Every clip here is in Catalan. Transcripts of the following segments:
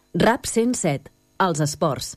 RAP 107, els esports.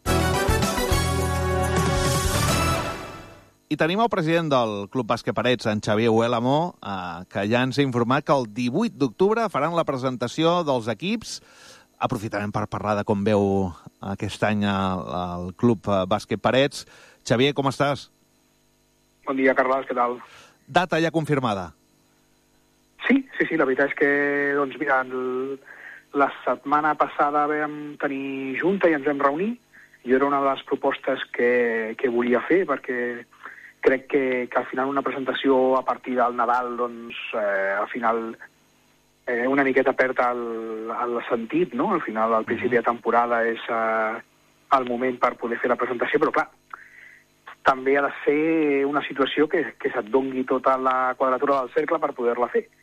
I tenim el president del Club Bàsquet Parets, en Xavier Huel-Amor, que ja ens ha informat que el 18 d'octubre faran la presentació dels equips. Aprofitarem per parlar de com veu aquest any el Club Bàsquet Parets. Xavier, com estàs? Bon dia, Carles, què tal? Data ja confirmada. Sí, la veritat és que, doncs mira, la setmana passada vam tenir junta i ens vam reunir. Jo era una de les propostes que volia fer, perquè crec que al final una presentació a partir del Nadal, doncs, al final una miqueta perd el sentit, no? Al final, al principi de temporada és el moment per poder fer la presentació, però clar, també ha de ser una situació que se't dongui tota la quadratura del cercle per poder-la fer.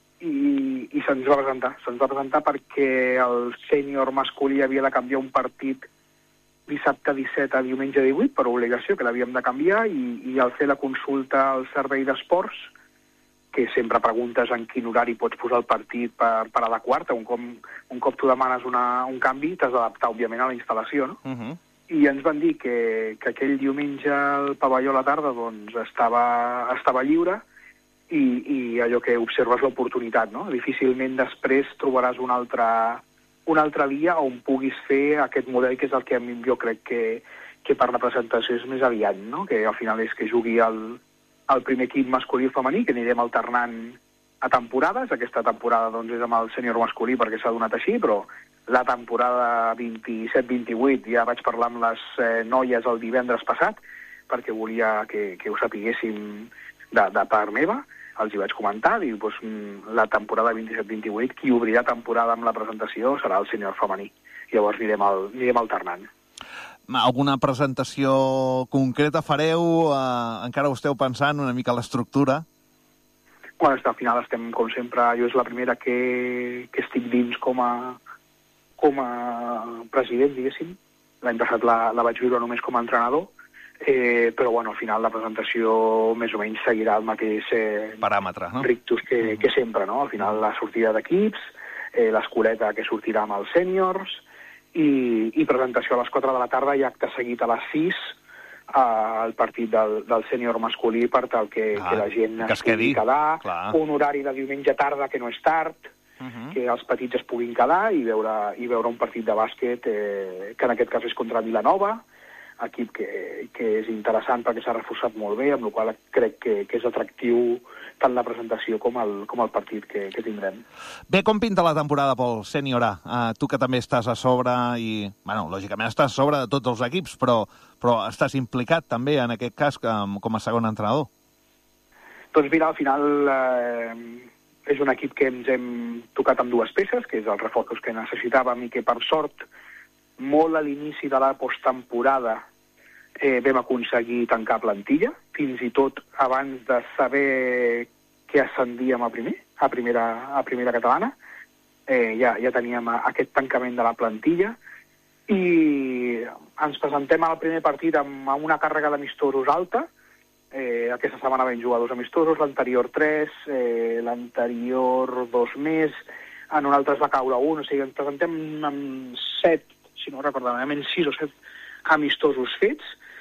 I se'ns va presentar perquè el sènior masculí havia de canviar un partit dissabte 17 a diumenge 18 per obligació, que l'havíem de canviar, i al fer la consulta al servei d'esports, que sempre preguntes en quin horari pots posar el partit per adequar-te, un cop tu demanes un canvi, t'has d'adaptar, òbviament, a la instal·lació, no? I ens van dir que aquell diumenge al pavelló a la tarda doncs, estava lliure, i allò que observes l'oportunitat, no? Difícilment després trobaràs una altra via on puguis fer aquest model, que és el que jo crec que per la presentació és més aviat, no? Que al final és que jugui el primer equip masculí i femení, que anirem alternant a temporades. Aquesta temporada doncs, és amb el sènior masculí perquè s'ha donat així, però la temporada 27-28 ja vaig parlar amb les noies el divendres passat, perquè volia que ho sapiguéssim de part meva. Els hi vaig comentar, i doncs, la temporada 27-28, qui obrirà temporada amb la presentació serà el sènior femení. Llavors anirem alternant. Alguna presentació concreta fareu? Encara ho esteu pensant una mica l'estructura? Bueno, al final estem, com sempre, jo és la primera que estic dins com a president, diguéssim. L'any passat la vaig viure només com a entrenador, però bueno, al final la presentació més o menys seguirà el mateix paràmetre, no? Rictus que sempre, no? Al final la sortida d'equips, l'escoleta que sortirà amb els sèniors, i presentació a les 4 de la tarda i acte seguit a les 6 al partit del sènior masculí, per tal que la gent es pugui quedar, un horari de diumenge tarda que no és tard, que els petits es puguin quedar i veure un partit de bàsquet que en aquest cas és contra Vilanova, equip que és interessant perquè s'ha reforçat molt bé, amb la qual crec que és atractiu tant la presentació com el partit que tindrem. Bé, com pinta la temporada pel sènior A? Tu que també estàs a sobre i, bueno, lògicament estàs a sobre de tots els equips, però estàs implicat també en aquest cas com a segon entrenador. Doncs mira, al final és un equip que ens hem tocat amb dues peces, que és els reforços que necessitàvem i que per sort molt a l'inici de la posttemporada vam aconseguir tancar plantilla, fins i tot abans de saber que ascendíem a primera catalana. Ja teníem aquest tancament de la plantilla i ens presentem al primer partit amb una càrrega d'amistosos alta. Aquesta setmana vam jugar 2 amistosos, l'anterior 3, l'anterior 2 més, en un altre es va caure 1, o sigui, ens presentem amb 7, si no recordo malament, 6 o 7 amistosos fets,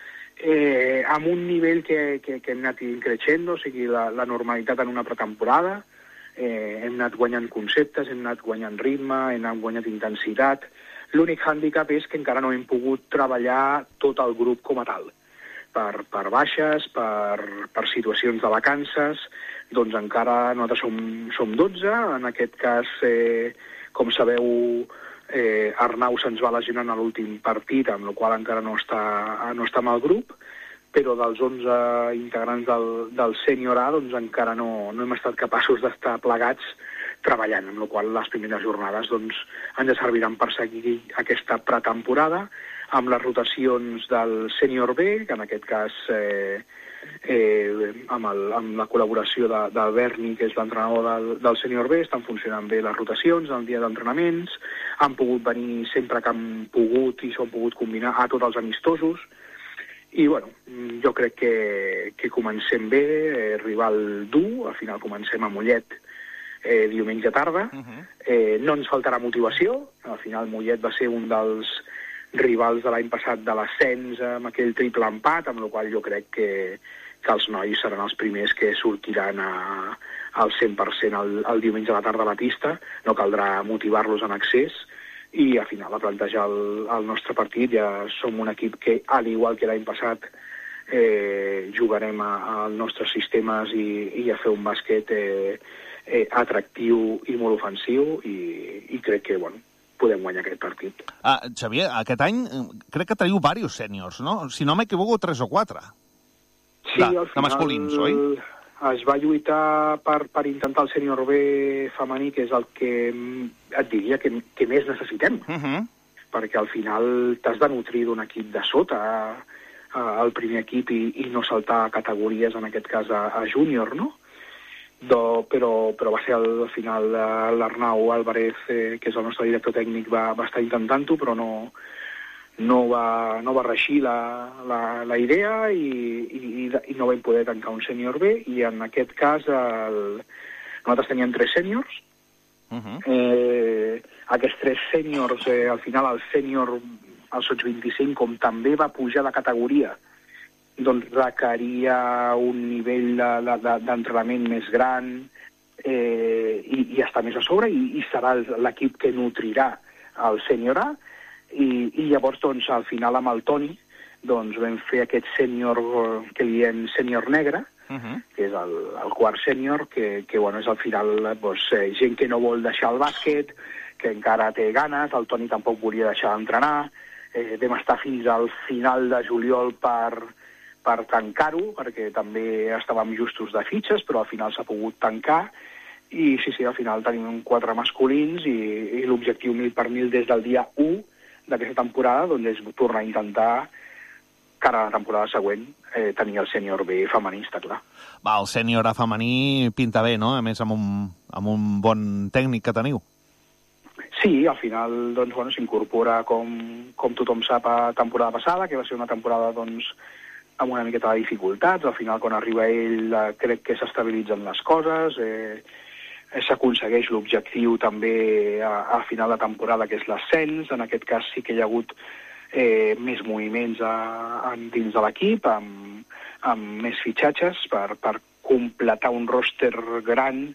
amb un nivell que hem anat increixent, o sigui, la normalitat en una pretemporada, hem anat guanyant conceptes, hem anat guanyant ritme, hem anat guanyant intensitat. L'únic hàndicap és que encara no hem pogut treballar tot el grup com a tal. Per baixes, per situacions de vacances, doncs encara nosaltres som 12, en aquest cas, com sabeu, Arnau se'ns va lesionar en l'últim partit, amb la qual encara no està amb el grup, però dels 11 integrants del sènior A doncs encara no hem estat capaços d'estar plegats treballant, amb la qual les primeres jornades doncs, ens serviran per seguir aquesta pretemporada amb les rotacions del sènior B, que en aquest cas amb la col·laboració del Berni, que és l'entrenador del sènior B, estan funcionant bé les rotacions el dia d'entrenaments, han pogut venir sempre que han pogut i s'han pogut combinar a tots els amistosos, i bueno, jo crec que comencem bé, rival dur, al final comencem a Mollet diumenge tarda. No ens faltarà motivació. Al final Mollet va ser un dels rivals de l'any passat de l'ascens amb aquell triple empat, amb la qual jo crec que els nois seran els primers que sortiran al 100% el diumenge a la tarda a la pista. No caldrà motivar-los en excés i al final a plantejar el nostre partit. Ja som un equip que, al igual que l'any passat, jugarem als nostres sistemes i a fer un bàsquet atractiu i molt ofensiu i crec que podem guanyar aquest partit. Xavier, aquest any crec que teniu diversos sèniors, no? Si no m'equivoco, 3 o 4. Sí, al final de masculins, oi? Es va lluitar per intentar el sènior B femení, que és el que et diria que més necessitem. Perquè al final t'has de nutrir d'un equip de sota al primer equip i no saltar categories, en aquest cas a júnior, no? Però va ser al final l'Arnau Álvarez, que és el nostre director tècnic, va estar intentant-ho, però no va reeixir la idea i no vam poder tancar un sènior B, i en aquest cas nosaltres teníem 3 sèniors. Aquests 3 sèniors, al final el sènior al Sots 25, com també va pujar de categoria, doncs requeria un nivell d'entrenament més gran i estar més a sobre, i serà l'equip que nutrirà el sènior A. I llavors, doncs, al final, amb el Toni, doncs, vam fer aquest sènior que li diem sènior negre, que és el quart sènior, que és al final gent que no vol deixar el bàsquet, que encara té ganes. El Toni tampoc volia deixar d'entrenar. Vam estar fins al final de juliol per tancar-ho, perquè també estàvem justos de fitxes, però al final s'ha pogut tancar. I sí, al final tenim 4 masculins i l'objectiu 1000 per 1000 des del dia 1 d'aquesta temporada, doncs és tornar a intentar, cara a la temporada següent, tenir el sènior B femení, està clar. El sènior A femení pinta bé, no? A més, amb un bon tècnic que teniu. Sí, al final doncs, s'incorpora, com tothom sap, a temporada passada, que va ser una temporada doncs, amb una miqueta de dificultats. Al final, quan arriba ell, crec que s'estabilitzen les coses, s'aconsegueix l'objectiu també a final de temporada, que és l'ascens. En aquest cas sí que hi ha hagut més moviments dins de l'equip, amb més fitxatges per completar un roster gran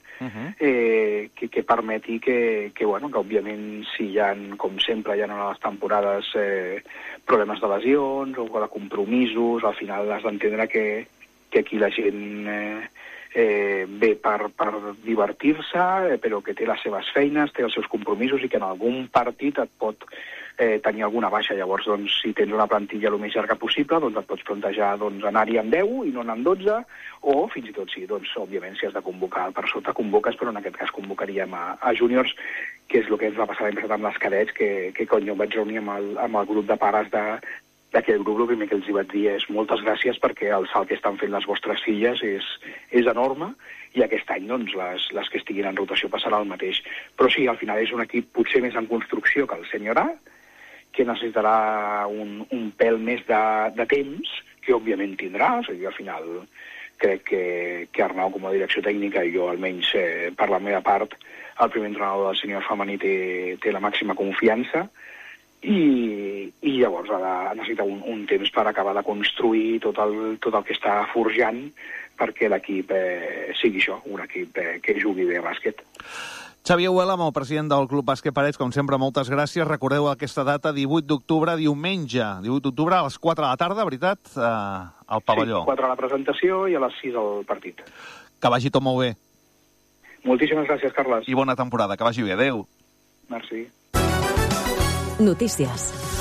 que permeti que òbviament, si hi ha, com sempre, hi ha a les temporades problemes de lesions o de compromisos, al final has d'entendre que aquí la gent ve per divertir-se, però que té les seves feines, té els seus compromisos i que en algun partit et pot tenir alguna baixa. Llavors, doncs, si tens una plantilla el més llarga possible, doncs et pots plantejar anar-hi amb 10 i no anar amb 12, o fins i tot sí, doncs, òbviament, si has de convocar per sota, convoques, però en aquest cas convocaríem a júniors, que és el que ens va passar l'any passat amb les cadets, que quan jo em vaig reunir amb el grup de pares d'aquell grup, el primer que els hi vaig dir és moltes gràcies, perquè el salt que estan fent les vostres filles és enorme, i aquest any doncs, les que estiguin en rotació passarà el mateix. Però sí, al final és un equip potser més en construcció que el sènior A, que necessitarà un pèl més de temps, que òbviament tindrà. O sigui, al final crec que Arnau, com a direcció tècnica, i jo almenys per la meva part, el primer entrenador del sènior femení té la màxima confiança, i llavors necessita un temps per acabar de construir tot el que està forjant perquè l'equip sigui això, un equip que jugui bé a bàsquet. Xavier Huélamo, president del Club Bàsquet Parets, com sempre, moltes gràcies. Recordeu aquesta data, 18 d'octubre, diumenge, 18 d'octubre, a les 4 de la tarda, veritat, al pavelló. Sí, 4 a la presentació i a les 6 al partit. Que vagi tot molt bé. Moltíssimes gràcies, Carles. I bona temporada, que vagi bé. Adéu. Merci. Notícies.